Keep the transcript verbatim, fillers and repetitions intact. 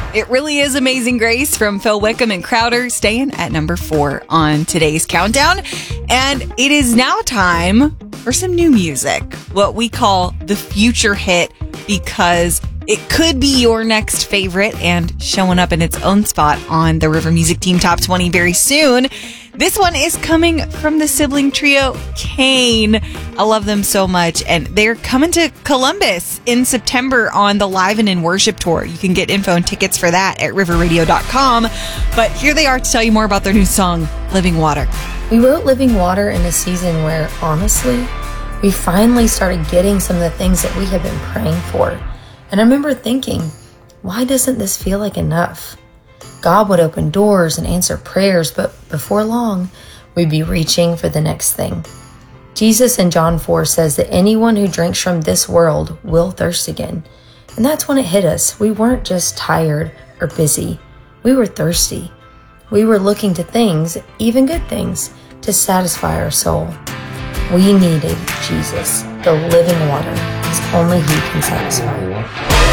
It really is Amazing Grace from Phil Wickham and Crowder, staying at number four on today's countdown. And it is now time for some new music, what we call the future hit, because it could be your next favorite and showing up in its own spot on the River Music Team Top twenty very soon. This one is coming from the sibling trio Kane. I love them so much, and they're coming to Columbus in September on the Live and in Worship tour. You can get info and tickets for that at river radio dot com. But here they are to tell you more about their new song, Living Water. We wrote Living Water in a season where, honestly, we finally started getting some of the things that we had been praying for. And I remember thinking, why doesn't this feel like enough? God would open doors and answer prayers, but before long, we'd be reaching for the next thing. Jesus in John four says that anyone who drinks from this world will thirst again. And that's when it hit us. We weren't just tired or busy. We were thirsty. We were looking to things, even good things, to satisfy our soul. We needed Jesus, the living water, because only He can satisfy.